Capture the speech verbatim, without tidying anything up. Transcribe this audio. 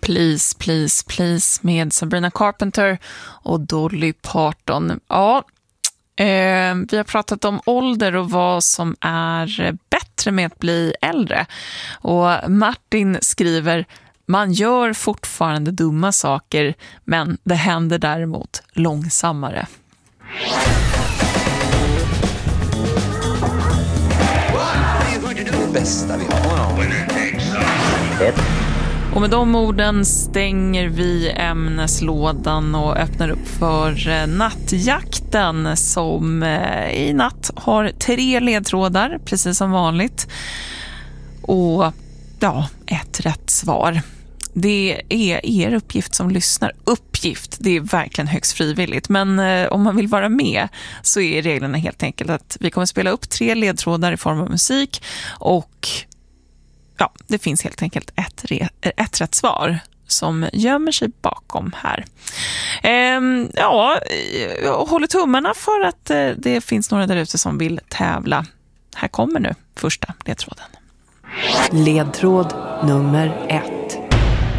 Please, Please, Please med Sabrina Carpenter och Dolly Parton. Ja, eh, vi har pratat om ålder och vad som är bättre med att bli äldre. Och Martin skriver: man gör fortfarande dumma saker, men det händer däremot långsammare. Det bästa vi har. Och med de orden stänger vi ämneslådan och öppnar upp för nattjakten som i natt har tre ledtrådar, precis som vanligt. Och ja, ett rätt svar. Det är er uppgift som lyssnar. Uppgift, det är verkligen högst frivilligt. Men eh, om man vill vara med så är reglerna helt enkelt att vi kommer spela upp tre ledtrådar i form av musik. Och ja, det finns helt enkelt ett, re- ett rätt svar som gömmer sig bakom här. Ehm, ja, jag håller tummarna för att eh, det finns några där ute som vill tävla. Här kommer nu första ledtråden. Ledtråd nummer ett.